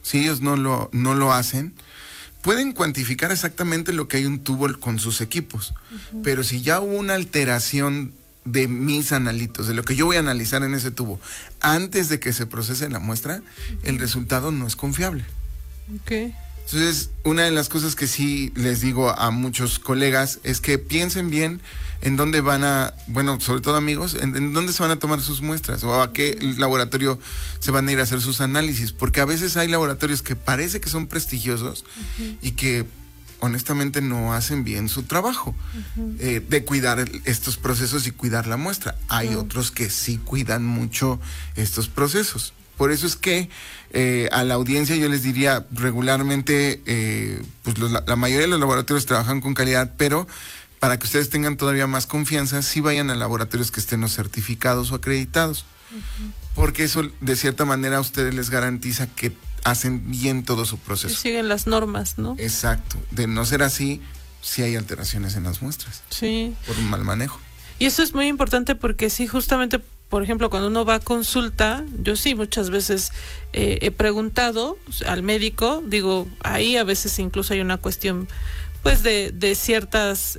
Si ellos no lo hacen, pueden cuantificar exactamente lo que hay un tubo con sus equipos, pero si ya hubo una alteración de mis analitos, de lo que yo voy a analizar en ese tubo, antes de que se procese la muestra, el resultado no es confiable. Okay. Entonces, una de las cosas que sí les digo a muchos colegas es que piensen bien en dónde van a, bueno, sobre todo amigos, en dónde se van a tomar sus muestras o a qué laboratorio se van a ir a hacer sus análisis, porque a veces hay laboratorios que parece que son prestigiosos y que honestamente no hacen bien su trabajo de cuidar estos procesos y cuidar la muestra. Hay otros que sí cuidan mucho estos procesos. Por eso es que a la audiencia yo les diría regularmente, pues la mayoría de los laboratorios trabajan con calidad, pero para que ustedes tengan todavía más confianza, sí vayan a laboratorios que estén certificados o acreditados, porque eso de cierta manera a ustedes les garantiza que hacen bien todo su proceso. Que siguen las normas, ¿no? Exacto. De no ser así, sí hay alteraciones en las muestras. Sí. Por un mal manejo. Y eso es muy importante porque sí, justamente, por ejemplo, cuando uno va a consulta, yo sí muchas veces he preguntado al médico, digo, ahí a veces incluso hay una cuestión pues de ciertas,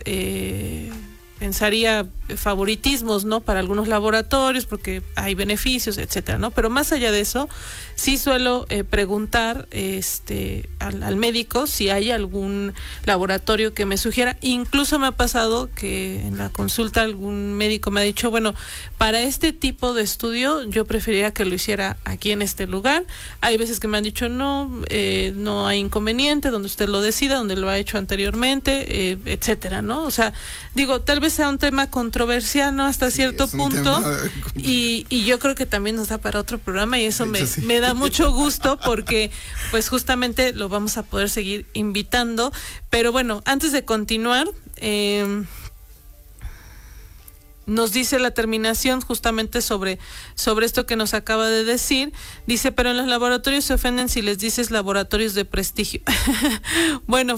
pensaría, favoritismos, ¿no? Para algunos laboratorios, porque hay beneficios, etcétera, ¿no? Pero más allá de eso, sí suelo preguntar al médico si hay algún laboratorio que me sugiera. Incluso me ha pasado que en la consulta algún médico me ha dicho, bueno, para este tipo de estudio yo preferiría que lo hiciera aquí en este lugar. Hay veces que me han dicho no hay inconveniente, donde usted lo decida, donde lo ha hecho anteriormente, etcétera, ¿no? O sea, digo, tal vez sea un tema controversial, ¿no? Hasta cierto punto, y yo creo que también nos da para otro programa, y eso me da mucho gusto, porque pues justamente lo vamos a poder seguir invitando. Pero bueno, antes de continuar, nos dice la terminación justamente sobre esto que nos acaba de decir. Dice, pero en los laboratorios se ofenden si les dices laboratorios de prestigio. Bueno,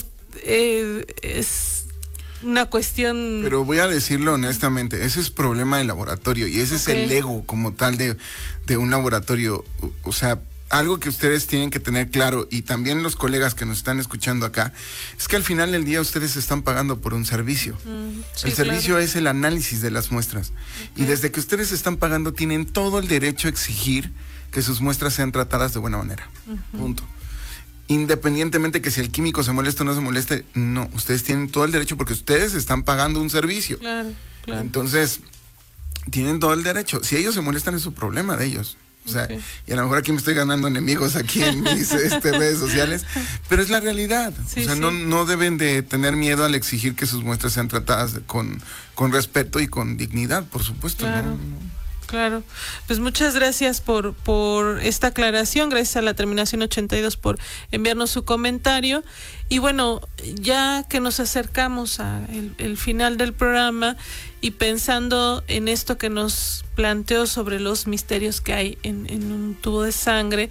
es una cuestión... Pero voy a decirlo honestamente, ese es problema del laboratorio y ese es el ego como tal de un laboratorio. O sea, algo que ustedes tienen que tener claro, y también los colegas que nos están escuchando acá, es que al final del día ustedes están pagando por un servicio. Sí, el servicio es el análisis de las muestras. Y desde que ustedes están pagando, tienen todo el derecho a exigir que sus muestras sean tratadas de buena manera. Punto. Independientemente que si el químico se molesta o no se moleste, no, ustedes tienen todo el derecho porque ustedes están pagando un servicio. Claro. Entonces, tienen todo el derecho. Si ellos se molestan es su problema de ellos. O sea, y a lo mejor aquí me estoy ganando enemigos aquí en mis redes sociales, pero es la realidad. Sí, o sea, sí. no deben de tener miedo al exigir que sus muestras sean tratadas con respeto y con dignidad, por supuesto. Claro. ¿No? Claro, pues muchas gracias por esta aclaración, gracias a la terminación 82 por enviarnos su comentario. Y bueno, ya que nos acercamos al final del programa y pensando en esto que nos planteó sobre los misterios que hay en un tubo de sangre,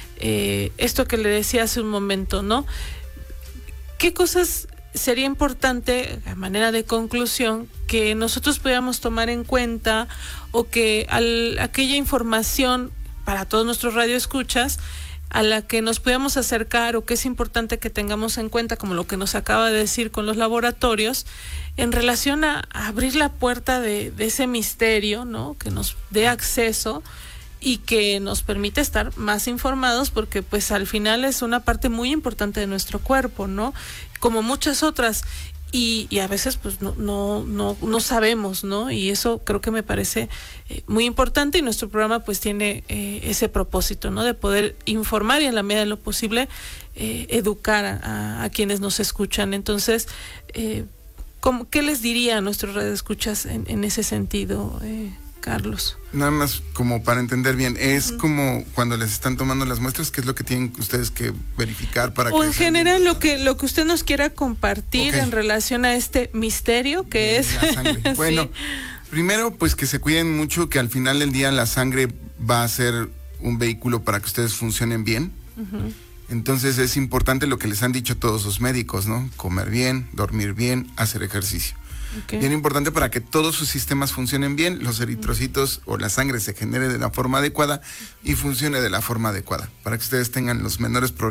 esto que le decía hace un momento, ¿no? ¿Qué cosas sería importante, a manera de conclusión, que nosotros pudiéramos tomar en cuenta, o que aquella información para todos nuestros radioescuchas a la que nos podamos acercar, o que es importante que tengamos en cuenta, como lo que nos acaba de decir con los laboratorios, en relación a abrir la puerta de ese misterio, ¿no? Que nos dé acceso y que nos permite estar más informados, porque pues al final es una parte muy importante de nuestro cuerpo, ¿no? Como muchas otras, y a veces pues no sabemos, ¿no? Y eso creo que me parece muy importante, y nuestro programa pues tiene ese propósito, ¿no? De poder informar y en la medida de lo posible educar a quienes nos escuchan. Entonces, ¿qué les diría a nuestros radioescuchas en ese sentido, Carlos? Nada más como para entender bien, es como cuando les están tomando las muestras, ¿qué es lo que tienen ustedes que verificar para o en general lo que usted nos quiera compartir en relación a este misterio que es la sangre? Bueno, sí. Primero pues que se cuiden mucho, que al final del día la sangre va a ser un vehículo para que ustedes funcionen bien. Entonces es importante lo que les han dicho todos los médicos, ¿no? Comer bien, dormir bien, hacer ejercicio. Bien importante para que todos sus sistemas funcionen bien, los eritrocitos o la sangre se genere de la forma adecuada y funcione de la forma adecuada, para que ustedes tengan los menores problemas